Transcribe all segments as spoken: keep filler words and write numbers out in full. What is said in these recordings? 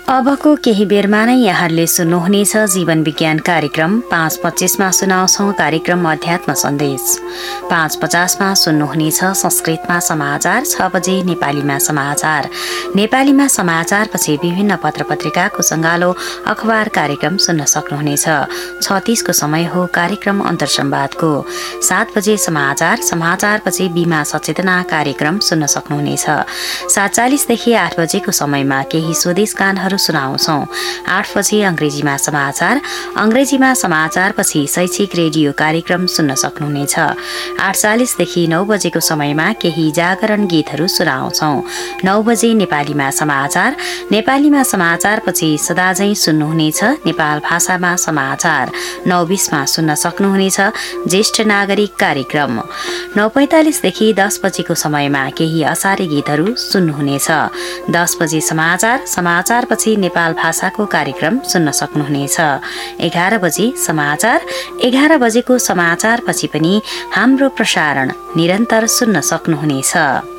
अबको केही बेरमा नै यहाँहरूले सुन्नुहुनेछ जीवन विज्ञान कार्यक्रम। पाँच पच्चिसमा सुनाउँछौँ कार्यक्रम अध्यात्म सन्देश। पाँच पचासमा सुन्नुहुनेछ संस्कृतमा समाचार। छ बजे नेपालीमा समाचार। नेपालीमा समाचारपछि विभिन्न पत्र पत्रिकाको सङ्गालो अखबार कार्यक्रम सुन्न सक्नुहुनेछ। छत्तीसको समय हो कार्यक्रम अन्तर्संवादको। सात बजे समाचार। समाचारपछि बिमा सचेतना कार्यक्रम सुन्न सक्नुहुनेछ। सात चालिसदेखि आठ बजेको समयमा केही स्वदेश गानहरू सुनाउँछौं। आठ बजे अंग्रेजीमा समाचार। अंग्रेजीमा समाचारपछि शैक्षिक रेडियो कार्यक्रम सुन्न सक्नुहुनेछ। आठ चालिसदेखि नौ बजेको समयमा केही जागरण गीतहरू सुनाउँछौं। नौ बजे नेपालीमा समाचार। नेपालीमा समाचारपछि सदाझै सुन्नुहुनेछ नेपाल भाषामा समाचार। नौ बीसमा सुन्न सक्नुहुनेछ ज्येष्ठ नागरिक कार्यक्रम। नौ पैंतालिसदेखि दस बजेको समयमा केही असारे गीतहरू सुन्नुहुनेछ। दस बजे समाचार। समाचारपछि नेपाल भाषाको कार्यक्रम सुन्न सक्नुहुनेछ। एघार बजे समाचार। एघार बजेको समाचारपछि पनि हाम्रो प्रसारण निरन्तर सुन्न सक्नुहुनेछ।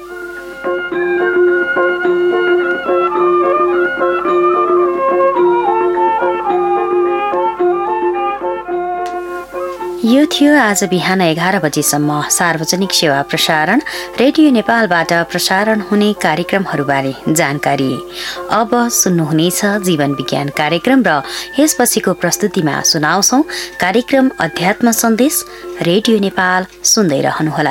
यो थियो आज बिहान एघार बजेसम्म सार्वजनिक सेवा प्रसारण रेडियो नेपालबाट प्रसारण हुने कार्यक्रमहरूबारे जानकारी। अब सुन्नुहुनेछ जीवन विज्ञान कार्यक्रम र यसपछिको प्रस्तुतिमा सुनाउँछौं कार्यक्रम अध्यात्म सन्देश। रेडियो नेपाल सुन्दै रहनुहोला।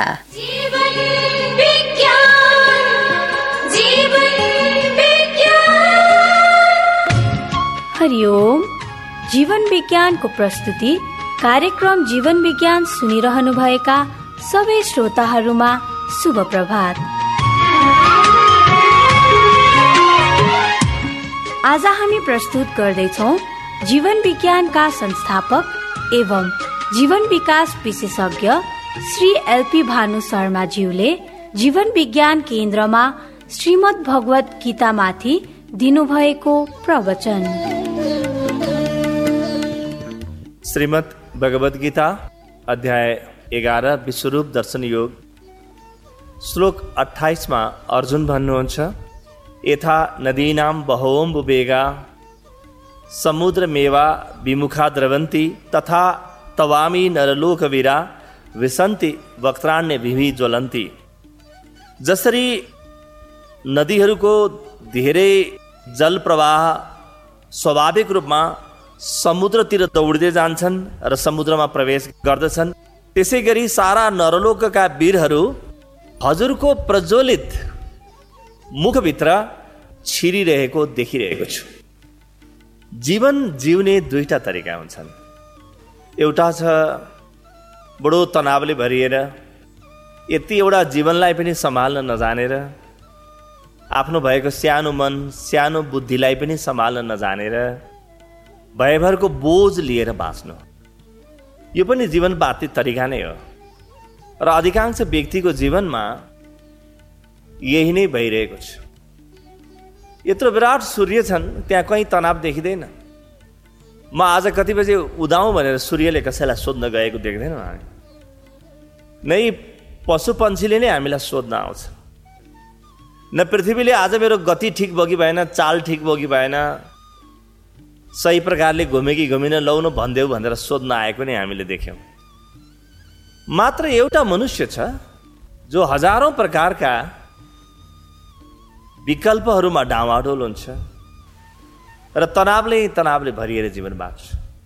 हरिओम। जीवन विज्ञानको प्रस्तुति कार्यक्रम जीवन विज्ञान सुनिरहनु भएका सबै श्रोताहरूमा शुभ प्रभात। आज हामी प्रस्तुत गर्दैछौँ जीवन विज्ञानका संस्थापक एवं जीवन विकास विशेषज्ञ श्री एलपी भानु शर्मा ज्यूले जीवन विज्ञान केन्द्रमा श्रीमद् भगवत गीतामाथि दिनुभएको प्रवचन। श्रीमद् भगवत गीता अध्याय एघार विश्वरूप दर्शन योग श्लोक अट्ठाइसमा अर्जुन भन्नुहुन्छ, यथा नदीनां बहवोऽम्बुवेगा समुद्रमेवा विमुखा द्रवन्ति तथा तवामी नरलोकवीरा विसन्ति वक्त्राण्यभिः ज्वलन्ति। जसरी नदीहरूको धेरै जल प्रवाह स्वाभाविक रूपमा समुद्रतिर दौड्दै जान्छन् र समुद्रमा प्रवेश गर्दछन्, त्यसै गरी सारा नरलोकका वीरहरू हजुरको प्रज्वलित मुखभित्र छिरिरहेको देखिरहेको छु। जीवन जिउने दुईटा तरिका हुन्छन्। एउटा छ बडो तनावले भरिएर यति एउटा जीवनलाई पनि सम्हाल्न नजानेर, आफ्नो भएको सानो मन सानो बुद्धिलाई पनि सम्हाल्न नजानेर भयभरको बोझ लिएर बाँच्नु। यो पनि जीवन बाँच्ने तरिका नै हो र अधिकांश व्यक्तिको जीवनमा यही नै भइरहेको छ। यत्रो विराट सूर्य छन्, त्यहाँ कहीँ तनाव देखिँदैन। म आज कति बजे उदाउँ भनेर सूर्यले कसैलाई सोध्न गएको देख्दैनौँ हामी। नै पशु पन्छीले नै हामीलाई सोध्न आउँछ। न पृथ्वीले आज मेरो गति ठिक भयो कि भएन, चाल ठिक भयो कि भएन, सही प्रकारले घुमे कि घुमिन लौनु भनिदेऊ भनेर सोध्न आएको नै हामीले देख्यौँ। मात्र एउटा मनुष्य छ जो हजारौं प्रकारका विकल्पहरूमा डाँवाडोल हुन्छ र तनावले तनावले भरिएर जीवन बाँच्छ।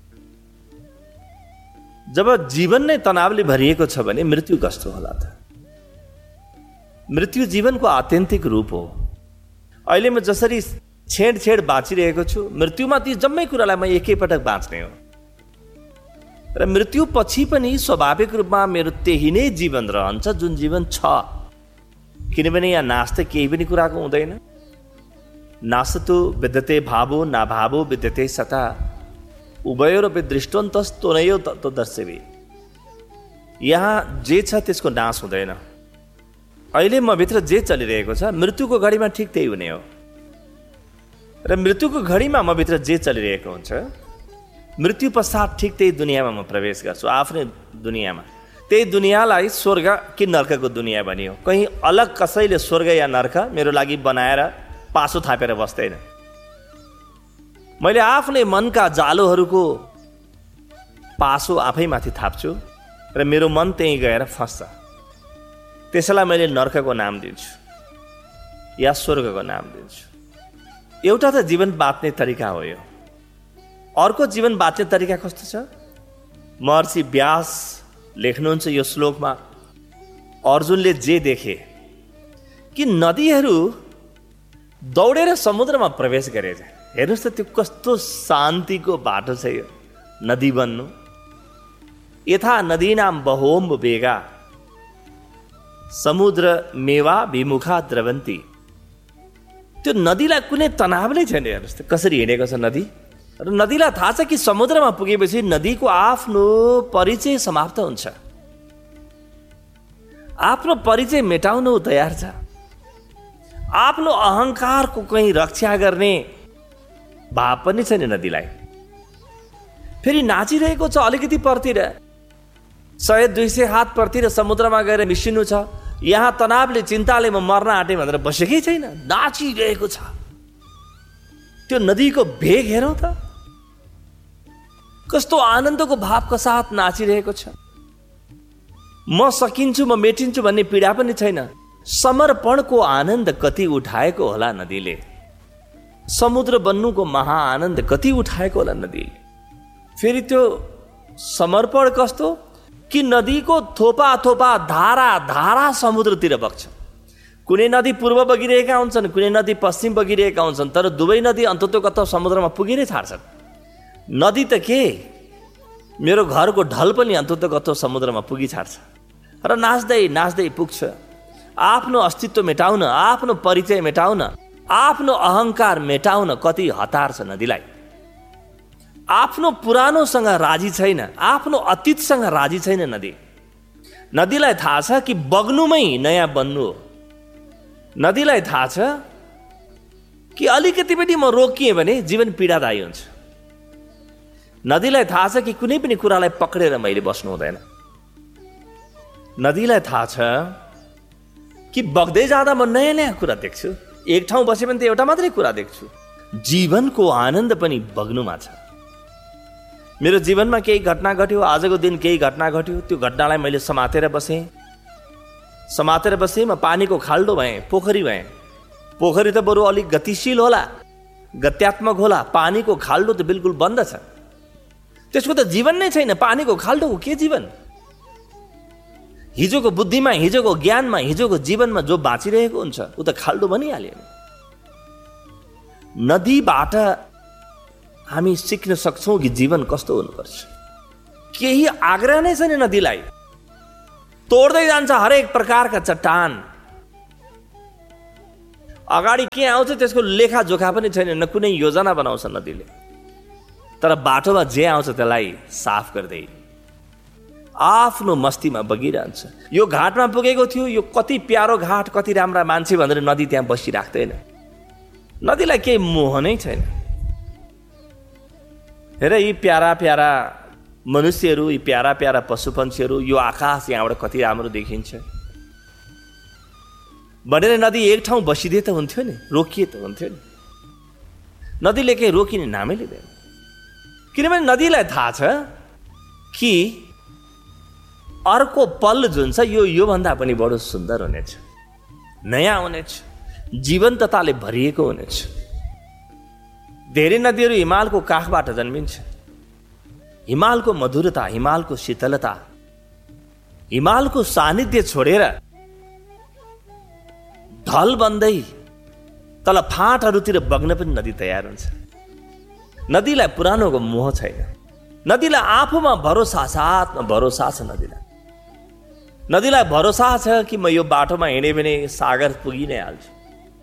जब जीवन नै तनावले भरिएको छ भने मृत्यु कस्तो होला त? मृत्यु जीवनको आत्यन्तिक रूप हो। अहिले म जसरी छेड छेड बाँचिरहेको छु, मृत्युमा ती जम्मै कुरालाई म एकैपटक बाँच्ने हो र मृत्यु पछि पनि स्वाभाविक रूपमा मेरो त्यही नै जीवन रहन्छ जुन जीवन छ। किनभने यहाँ नाश त केही पनि कुराको हुँदैन। नासतु विद्यते भावो नाभावो विद्यते सता उभयोरपि दृष्टान्तस्तोनयो तत्त्वदर्शिवी। यहाँ जे छ त्यसको नाश हुँदैन। अहिले म भित्र जे चलिरहेको छ मृत्युको घडीमा ठिक त्यही हुने हो र मृत्युको घडीमा म भित्र जे चलिरहेको हुन्छ मृत्यु पश्चात ठिक त्यही दुनियाँमा म प्रवेश गर्छु, आफ्नै दुनियाँमा। त्यही दुनियाँलाई स्वर्ग कि नर्कको दुनियाँ भनियो। कहीँ अलग कसैले स्वर्ग या नर्क मेरो लागि बनाएर पासो थापेर बस्दैन। मैले आफ्नै मनका जालोहरूको पासो आफैमाथि थाप्छु र मेरो मन त्यहीँ गएर फस्छ। त्यसैलाई मैले नर्कको नाम दिन्छु या स्वर्गको नाम दिन्छु। एउटा त जीवन बाँच्ने तरिका हो यो। अर्को जीवन बाँच्ने तरिका कस्तो छ? महर्षि व्यास लेख्नुहुन्छ यो श्लोकमा, अर्जुनले जे देखे कि नदीहरू दौडेर समुद्रमा प्रवेश गरे। हेर्नुहोस् त त्यो कस्तो शान्तिको बाटो छ यो नदी बन्नु। यथा नदीनाम बहोम्ब वेगा समुद्र मेवा विमुखा द्रवन्ती। त्यो नदीलाई कुनै तनाव नै छैन। हेर्नुहोस् त कसरी हिँडेको छ नदी। र नदीलाई थाहा छ कि समुद्रमा पुगेपछि नदीको आफ्नो परिचय समाप्त हुन्छ। आफ्नो परिचय मेटाउन तयार छ। आफ्नो अहङ्कारको कहीँ रक्षा गर्ने भाव पनि छैन नदीलाई। फेरि नाचिरहेको छ अलिकति परतिर, सय दुई सय हात परतिर समुद्रमा गएर मिसिनु छ। यहाँ तनावले चिन्ताले म मर्न आँटे भनेर बसेकै छैन, नाचिरहेको छ। त्यो नदीको भेग हेरौँ त, कस्तो आनन्दको भावको साथ नाचिरहेको छ। म सकिन्छु, म मेटिन्छु भन्ने पीडा पनि छैन। समर्पणको आनन्द कति उठाएको होला नदीले। समुद्र बन्नुको महाआनन्द कति उठाएको होला नदीले। फेरि त्यो समर्पण कस्तो कि नदीको थोपा थोपा धारा धारा समुद्रतिर बग्छ। कुनै नदी पूर्व बगिरहेका हुन्छन्, कुनै नदी पश्चिम बगिरहेका हुन्छन्, तर दुवै नदी अन्ततोगत समुद्रमा पुगिनै छाड्छन्। नदी त के, मेरो घरको ढल पनि अन्ततोगत समुद्रमा पुगी छाड्छ र नाच्दै नाच्दै पुग्छ। आफ्नो अस्तित्व मेटाउन, आफ्नो परिचय मेटाउन, आफ्नो अहङ्कार मेटाउन कति हतार छ नदीलाई। आफ्नो पुरानोसँग राजी छैन, आफ्नो अतीतसँग राजी छैन नदी। नदीलाई थाहा छ कि बग्नुमै नयाँ बन्नु हो। नदीलाई थाहा छ कि अलिकति पनि म रोकिएँ भने जीवन पीडादायी हुन्छ। नदीलाई थाहा छ कि कुनै पनि कुरालाई पक्रेर मैले बस्नु हुँदैन। नदीलाई थाहा छ कि बग्दै जाँदा म नयाँ नयाँ कुरा देख्छु। एक ठाउँ बसे पनि त एउटा मात्रै कुरा देख्छु। जीवनको आनन्द पनि बग्नुमा छ। मेरो जीवनमा केही घटना घट्यो, आजको दिन केही घटना घट्यो, त्यो घटनालाई मैले समातेर बसेँ। समातेर बसेँ, म पानीको खाल्डो भएँ, पोखरी भएँ। पोखरी त बरु अलिक गतिशील होला, गत्यात्मक होला। पानीको खाल्डो त बिल्कुल बन्द छ। त्यसको त जीवन नै छैन। पानीको खाल्डोको के जीवन? हिजोको बुद्धिमा, हिजोको ज्ञानमा, हिजोको जीवनमा जो बाँचिरहेको हुन्छ ऊ त खाल्डो बनिहाल्यो। नदीबाट हामी सिक्न सक्छौँ कि जीवन कस्तो हुनुपर्छ। केही आग्रह नै छैन नदीलाई। तोड्दै जान्छ हरेक प्रकारका चट्टान। अगाडि के आउँछ त्यसको लेखाजोखा पनि छैन, न कुनै योजना बनाउँछ नदीले। तर बाटोमा जे आउँछ त्यसलाई साफ गर्दै आफ्नो मस्तीमा बगिरहन्छ। यो घाटमा पुगेको थियो, यो कति प्यारो घाट, कति राम्रा मान्छे भनेर नदी त्यहाँ बसिराख्दैन। नदीलाई केही मोह नै छैन। हेर यी प्यारा प्यारा मनुष्यहरू, यी प्यारा प्यारा पशुपन्छीहरू, यो आकाश यहाँबाट कति राम्रो देखिन्छ भनेर नदी एक ठाउँ बसिदिए त हुन्थ्यो नि, रोकिए त हुन्थ्यो नि। नदीले केही रोकिने नामै लिँदैन। किनभने नदीलाई थाहा छ कि अर्को पल जुन छ यो योभन्दा पनि बडो सुन्दर हुनेछ, नयाँ हुनेछ, जीवन्तताले भरिएको हुनेछ। धेरै नदीहरू हिमालको काखबाट जन्मिन्छ। हिमालको मधुरता, हिमालको शीतलता, हिमालको सानिध्य छोडेर ढल बन्दै तल फाँटहरूतिर बग्न पनि नदी तयार हुन्छ। नदीलाई पुरानोको मोह छैन। नदीलाई आफूमा भरोसा छ, आत्मा भरोसा छ नदीलाई। नदीलाई भरोसा छ कि म यो बाटोमा हिँडेँ भने सागर पुगि नै हाल्छु।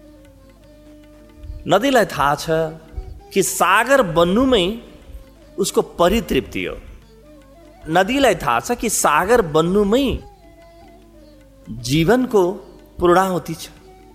नदीलाई थाहा छ कि सागर बन्नुमै उसको परितृप्ति हो। नदीलाई थाहा छ कि सागर बन्नुमै जीवनको पूर्णाहुति छ।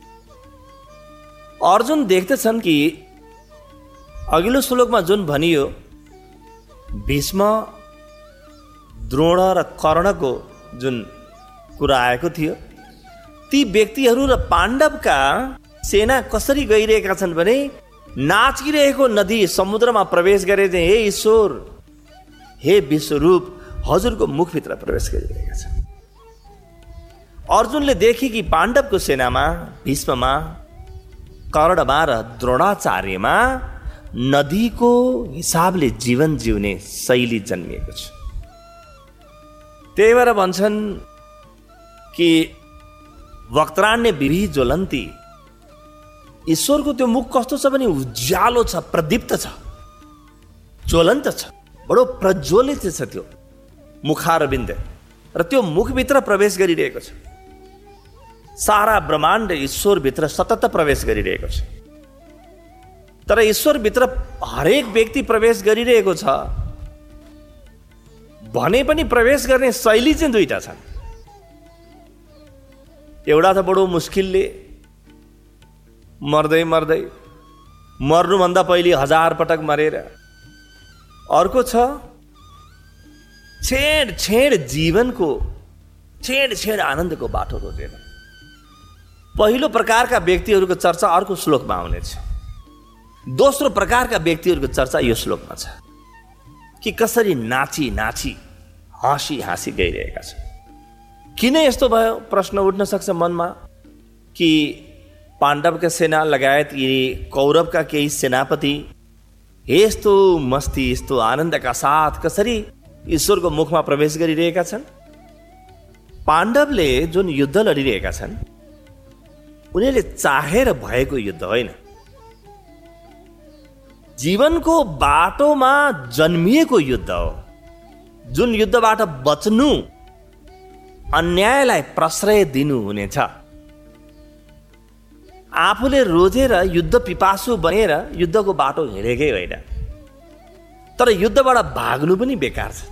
अर्जुन देख्दछन् कि अघिल्लो श्लोकमा जुन भनियो भीष्म, द्रोण र कर्णको जुन कुरा आएको थियो, ती व्यक्तिहरू र पाण्डवका सेना कसरी गइरहेका छन् भने नाचिरहेको नदी समुद्रमा प्रवेश गरे चाहिँ हे ईश्वर, हे विश्वरूप, हजुरको मुखभित्र प्रवेश गरिरहेका छ। अर्जुनले देखे कि पाण्डवको सेनामा, भीष्ममा, कर्णमा र द्रोणाचार्यमा नदीको हिसाबले जीवन जिउने शैली जन्मिएको छ। त्यही भएर भन्छन् कि वक्त्राण्य विभि ज्वलन्ती, ईश्वरको त्यो मुख कस्तो छ भने उज्यालो छ, प्रदीप्त छ, ज्वलन्त छ, बडो प्रज्वलित छ त्यो मुखारविन्द, र त्यो मुखभित्र प्रवेश गरिरहेको छ। सारा ब्रह्माण्ड ईश्वरभित्र सतत प्रवेश गरिरहेको छ। तर ईश्वरभित्र हरेक व्यक्ति प्रवेश गरिरहेको छ भने पनि प्रवेश गर्ने शैली चाहिँ दुईटा छन्। एउटा त बडो मुस्किलले मर्दै मर्दै, मर्नुभन्दा पहिले हजार पटक मरेर, अर्को छ छेड छेड जीवनको, छेड छेड आनन्दको बाटो रोजेर। पहिलो प्रकारका व्यक्तिहरूको चर्चा अर्को श्लोकमा आउनेछ। दोस्रो प्रकारका व्यक्तिहरूको चर्चा यो श्लोकमा छ कि कसरी नाची नाची हाँसी हाँसी गइरहेका छ। किन यस्तो भयो प्रश्न उठ्न सक्छ मनमा कि पाण्डवका सेना लगायत यी कौरवका केही सेनापति यस्तो मस्ती, यस्तो आनन्दका साथ कसरी ईश्वरको मुखमा प्रवेश गरिरहेका छन्। पाण्डवले जुन युद्ध लडिरहेका छन् उनीहरूले चाहेर भएको युद्ध होइन, जीवनको बाटोमा जन्मिएको युद्ध हो। जुन युद्धबाट बच्नु, अन्यायलाई प्रश्रय दिनु हुनेछ। आफूले रोजेर युद्ध पिपासु बनेर युद्धको बाटो हिँडेकै होइन, तर युद्धबाट भाग्नु पनि बेकार छ।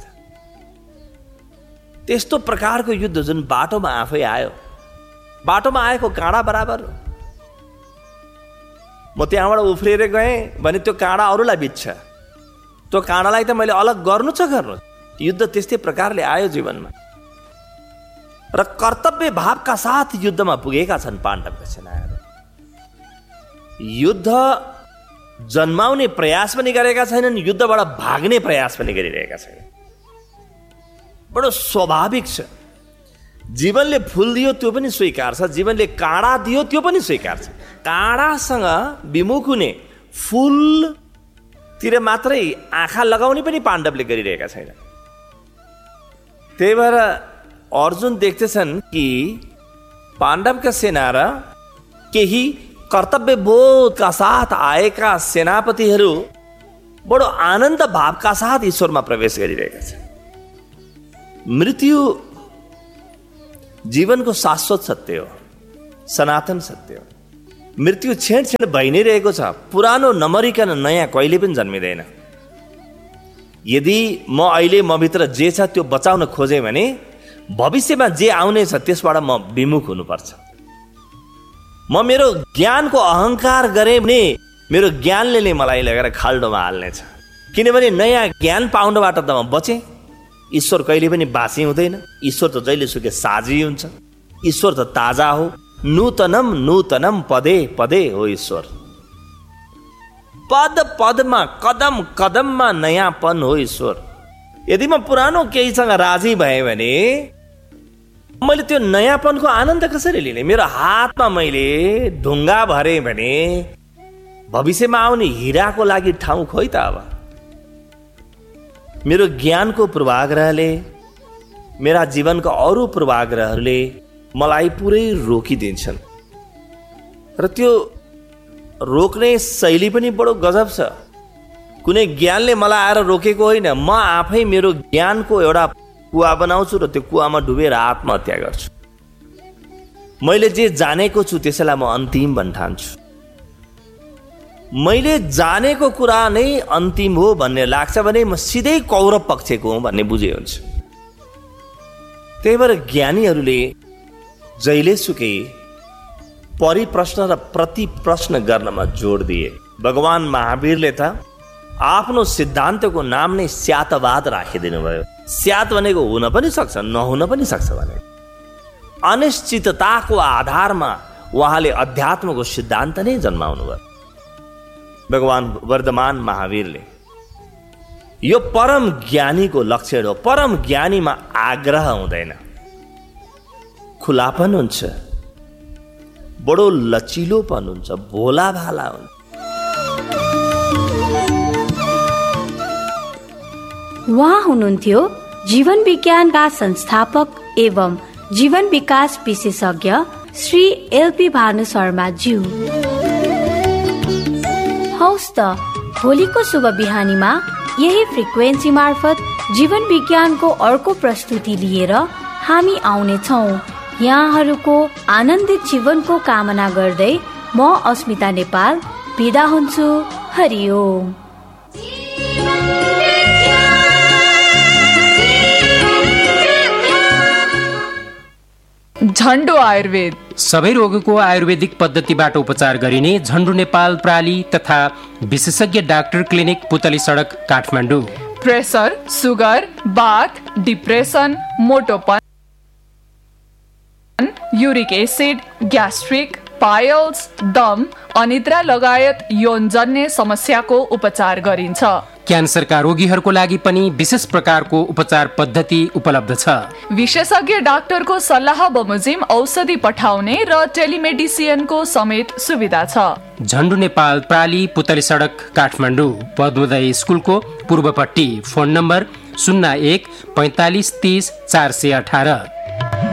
त्यस्तो प्रकारको युद्ध जुन बाटोमा आफै आयो, बाटोमा आएको काँडा बराबर। म त्यहाँबाट उफ्रिएर गएँ भने त्यो काँडा अरूलाई बित्छ, त्यो काँडालाई त मैले अलग गर्नु छ गर्नु। युद्ध त्यस्तै प्रकारले आयो जीवनमा, र कर्तव्य भावका साथ युद्धमा पुगेका छन् पाण्डवका सेनाहरू। युद्ध जन्माउने प्रयास पनि गरेका छैनन्, युद्धबाट भाग्ने प्रयास पनि गरिरहेका छैनन्। बडो स्वाभाविक छ। जीवनले फुल दियो त्यो पनि स्वीकार छ, जीवनले काँडा दियो त्यो पनि स्वीकार छ। काँडासँग विमुख हुने, फुलतिर मात्रै आँखा लगाउने पनि पाण्डवले गरिरहेका छैन। त्यही भएर अर्जुन देख्दछन् कि पाण्डवका सेना र केही कर्तव्य बोधका साथ आएका सेनापतिहरू बडो आनन्द भावका साथ ईश्वरमा प्रवेश गरिरहेका छन्। मृत्यु जीवनको शाश्वत सत्य हो, सनातन सत्य हो। मृत्यु छेड छेड भइ नै रहेको छ। पुरानो नमरिकन नयाँ कहिले पनि जन्मिँदैन। यदि म अहिले म भित्र जे छ त्यो बचाउन खोजेँ भने भविष्यमा जे आउनेछ त्यसबाट म विमुख हुनुपर्छ। म मेरो ज्ञानको अहङ्कार गरेँ भने मेरो ज्ञानले नै मलाई लगेर खाल्डोमा हाल्नेछ। किनभने नयाँ ज्ञान पाउनबाट त म बचेँ। ईश्वर कहिले पनि बासी हुँदैन। ईश्वर त जहिले सुके साझी हुन्छ। ईश्वर त ताजा हो। नूतनम नूतनम पदे पदे हो ईश्वर। पद पदमा, कदम कदममा नयाँपन हो ईश्वर। यदि म पुरानो केहीसँग राजी भएँ भने मैले त्यो नयाँपनको आनन्द कसरी लिने? मेरो हातमा मैले ढुङ्गा भरेँ भने भविष्यमा आउने हिराको लागि ठाउँ खोइ त। अब मेरो ज्ञानको पूर्वाग्रहले, मेरा जीवनका अरू पूर्वाग्रहहरूले मलाई पुरै रोकिदिन्छन्। र त्यो रोक्ने शैली पनि बडो गजब छ। कुनै ज्ञानले मलाई आएर रोकेको होइन, म आफै मेरो ज्ञानको एउटा कुवा बनाउँछु र त्यो कुवामा डुबेर आत्महत्या गर्छु। मैले जे जानेको छु त्यसैलाई म अन्तिम भन्न ठान्छु। मैले जानेको कुरा नै अन्तिम हो भन्ने लाग्छ भने म सिधै कौरव पक्षको हुँ भन्ने बुझे हुन्छ। त्यही भएर ज्ञानीहरूले जहिलेसुकै परिप्रश्न र प्रतिप्रश्न गर्नमा जोड दिए। भगवान महावीरले त आफ्नो सिद्धान्तको नाम नै स्यातवाद राखिदिनु भयो। स्यात भनेको हुन पनि सक्छ, नहुन पनि सक्छ भने अनिश्चितताको आधारमा उहाँले अध्यात्मको सिद्धान्त नै जन्माउनु भयो। भगवान वर्धमान महावीरले। यो परम ज्ञानीको लक्षण हो। परम ज्ञानीमा आग्रह हुँदैन, खुलापन हुन्छ, बडो लचिलोपन हुन्छ, भोला भाला हुन्छ। उहाँ हुनुहुन्थ्यो जीवन विज्ञानका संस्थापक एवं जीवन विकास विशेषज्ञ श्री एलपी भानु शर्मा ज्यू। हौस् त भोलिको शुभ बिहानीमा यही फ्रिक्वेन्सी मार्फत जीवन विज्ञानको अर्को प्रस्तुति लिएर हामी आउने छौं। यहाँहरूको आनन्दित जीवनको कामना गर्दै म अस्मिता नेपाल बिदा हुन्छु। हरिओम। झन्डु आयुर्वेद सबै रोगको आयुर्वेदिक पद्धतिबाट उपचार गरिने झन्डु नेपाल प्राली तथा विशेषज्ञ डाक्टर क्लिनिक पुतली सडक काठमाडौँ। प्रेसर, सुगर, बाथ, depression, मोटोपन, uric acid, gastric, piles, दम, अनिद्रा लगायत यौनजन्य समस्याको उपचार गरिन्छ। क्यान्सरका रोगीहरूको लागि पनि विशेष प्रकारको उपचार पद्धति उपलब्ध छ। विशेषज्ञ डाक्टरको सल्लाह बमोजिम औषधि पठाउने र टेलिमेडिसिनको समेत सुविधा छ। झन्डु नेपाल प्राली पुतली सडक काठमाडौँ, पद्मोदय स्कुलको पूर्वपट्टि। फोन नम्बर शून्य एक पैँतालिस तीस चार सय अठार।